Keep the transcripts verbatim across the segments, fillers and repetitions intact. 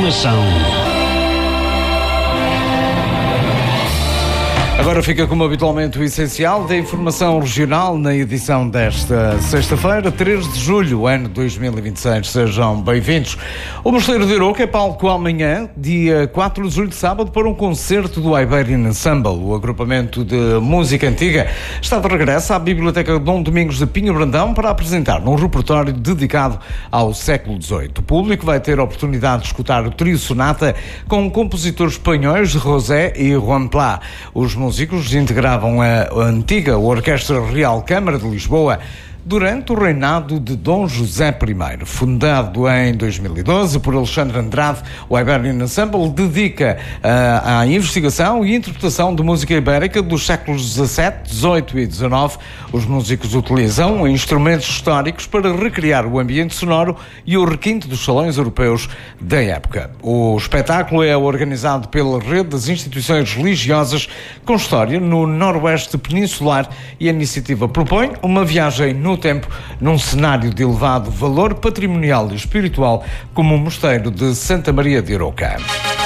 Informação. Agora fica como habitualmente o essencial da informação regional na edição desta sexta-feira, três de julho, ano dois mil e vinte e seis. Sejam bem-vindos. O Mosteiro de Aroca é palco amanhã, dia quatro de julho, de sábado, para um concerto do Iberian Ensemble. O agrupamento de música antiga está de regresso à Biblioteca Dom Domingos de Pinho Brandão para apresentar um repertório dedicado ao século dezoito. O público vai ter a oportunidade de escutar o trio sonata com compositores espanhóis José e Juan Plá. Os músicos integravam a antiga Orquestra Real Câmara de Lisboa durante o reinado de Dom José I. Fundado em dois mil e doze por Alexandre Andrade, o Iberian Ensemble dedica uh, à investigação e interpretação de música ibérica dos séculos dezassete, dezoito e dezanove. Os músicos utilizam instrumentos históricos para recriar o ambiente sonoro e o requinte dos salões europeus da época. O espetáculo é organizado pela Rede das Instituições Religiosas com História no Noroeste Peninsular e a iniciativa propõe uma viagem no tempo, num cenário de elevado valor patrimonial e espiritual, como o Mosteiro de Santa Maria de Aroca.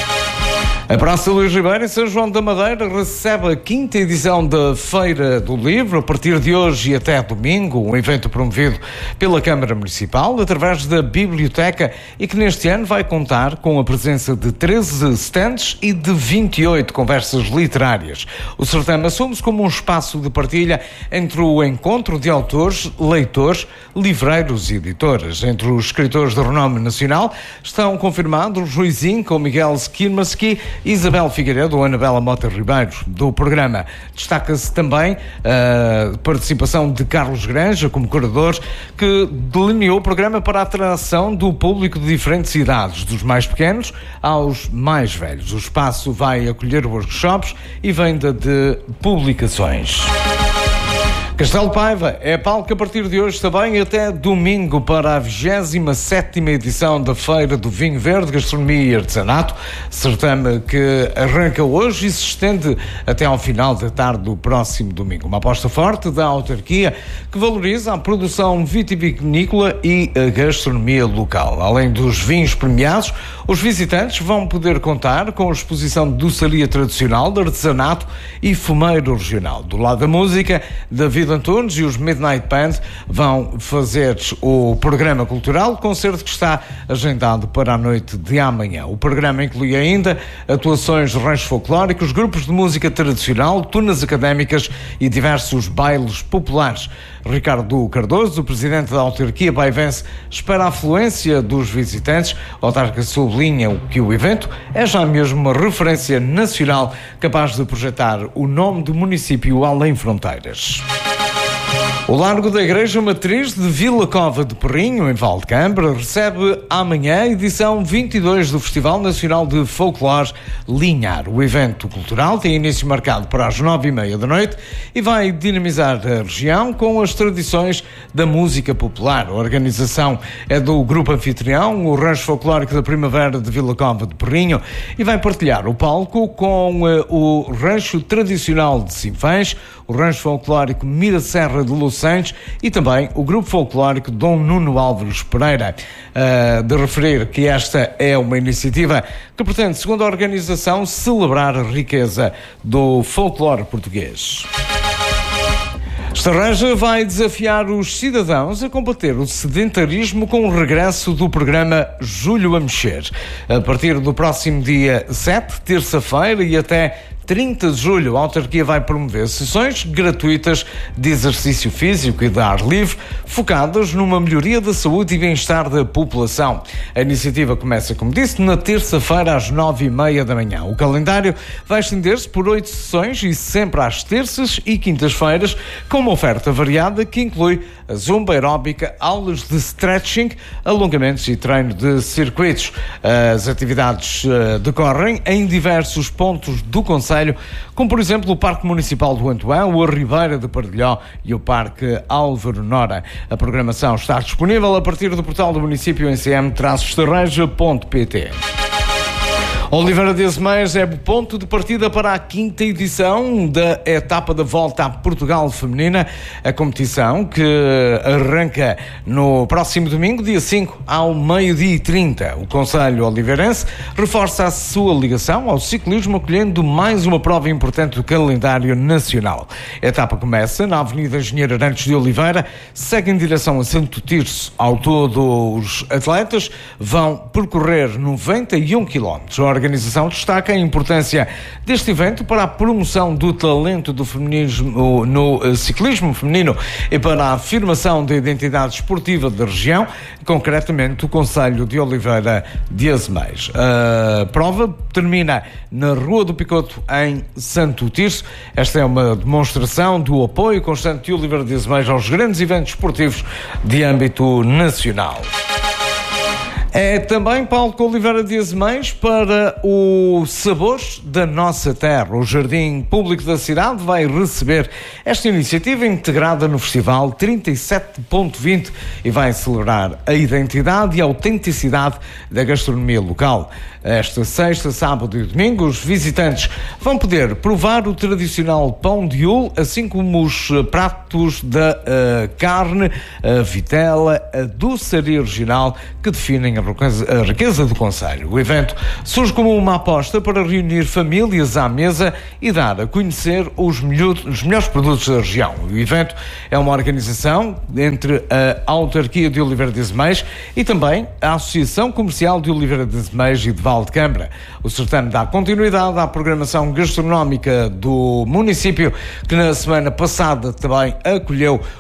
A Praça Luís Ribeiro, em São João da Madeira, recebe a quinta edição da Feira do Livro, a partir de hoje e até domingo, um evento promovido pela Câmara Municipal, através da Biblioteca, e que neste ano vai contar com a presença de treze stands e de vinte e oito conversas literárias. O certame assume-se como um espaço de partilha entre o encontro de autores, leitores, livreiros e editoras. Entre os escritores de renome nacional estão confirmados Ruizinho, com Miguel Skirmaski, Isabel Figueiredo ou Anabela Mota Ribeiro. Do programa destaca-se também a participação de Carlos Granja como curador, que delineou o programa para a atração do público de diferentes idades, dos mais pequenos aos mais velhos. O espaço vai acolher workshops e venda de publicações. Castelo de Paiva é palco a partir de hoje também até domingo para a vigésima sétima edição da Feira do Vinho Verde, Gastronomia e Artesanato, certame que arranca hoje e se estende até ao final da tarde do próximo domingo. Uma aposta forte da autarquia que valoriza a produção vitivinícola e a gastronomia local. Além dos vinhos premiados, os visitantes vão poder contar com a exposição de doçaria tradicional, de artesanato e fumeiro regional. Do lado da música, David Antunes e os Midnight Band vão fazer o programa cultural, concerto que está agendado para a noite de amanhã. O programa inclui ainda atuações de ranchos folclóricos, grupos de música tradicional, tunas académicas e diversos bailes populares. Ricardo Cardoso, o presidente da autarquia baivense, espera a afluência dos visitantes. A autarca sublinha que o evento é já mesmo uma referência nacional capaz de projetar o nome do município além fronteiras. O Largo da Igreja Matriz de Vila Cova de Perrinho, em Valdecambra, recebe amanhã a edição vinte e dois do Festival Nacional de Folclore Linhar. O evento cultural tem início marcado para as nove e meia da noite e vai dinamizar a região com as tradições da música popular. A organização é do grupo anfitrião, o Rancho Folclórico da Primavera de Vila Cova de Perrinho, e vai partilhar o palco com uh, o Rancho Tradicional de Sinfãs, o Rancho Folclórico Miraserra de Lucenses e também o Grupo Folclórico Dom Nuno Álvares Pereira. Uh, de referir que esta é uma iniciativa que pretende, segundo a organização, celebrar a riqueza do folclore português. Estarreja vai desafiar os cidadãos a combater o sedentarismo com o regresso do programa Julho a Mexer. A partir do próximo dia sete, terça-feira, e até trinta de julho, a autarquia vai promover sessões gratuitas de exercício físico e de ar livre, focadas numa melhoria da saúde e bem-estar da população. A iniciativa começa, como disse, na terça-feira às nove e meia da manhã. O calendário vai estender-se por oito sessões e sempre às terças e quintas-feiras, com uma oferta variada que inclui a zumba aeróbica, aulas de stretching, alongamentos e treino de circuitos. As atividades uh, decorrem em diversos pontos do concelho, como por exemplo o Parque Municipal do Antoão, a Ribeira de Pardilhó e o Parque Álvaro Nora. A programação está disponível a partir do portal do município em c m traço estarreja ponto p t. Oliveira de Azeméis é o ponto de partida para a quinta edição da etapa da Volta a Portugal Feminina, a competição que arranca no próximo domingo, dia cinco, ao meio-dia e trinta. O Conselho Oliveirense reforça a sua ligação ao ciclismo, acolhendo mais uma prova importante do calendário nacional. A etapa começa na Avenida Engenheiro Arantes de Oliveira, segue em direção a Santo Tirso. Ao todo, os atletas vão percorrer noventa e um quilómetros. A organização destaca a importância deste evento para a promoção do talento do feminismo no ciclismo feminino e para a afirmação da identidade esportiva da região, concretamente o Conselho de Oliveira de Azeméis. A prova termina na Rua do Picoto, em Santo Tirso. Esta é uma demonstração do apoio constante de Oliveira de Azeméis aos grandes eventos esportivos de âmbito nacional. É também palco Oliveira de Azeméis para o Sabores da Nossa Terra. O Jardim Público da cidade vai receber esta iniciativa integrada no Festival trinta e sete ponto vinte e vai celebrar a identidade e a autenticidade da gastronomia local. Esta sexta, sábado e domingo, os visitantes vão poder provar o tradicional pão de ul, assim como os pratos da uh, carne, a vitela, a doçaria regional que definem a a riqueza do concelho. O evento surge como uma aposta para reunir famílias à mesa e dar a conhecer os, melhor, os melhores produtos da região. O evento é uma organização entre a Autarquia de Oliveira de Azeméis e também a Associação Comercial de Oliveira de Azeméis e de Valdecâmara. O certame dá continuidade à programação gastronómica do município, que na semana passada também acolheu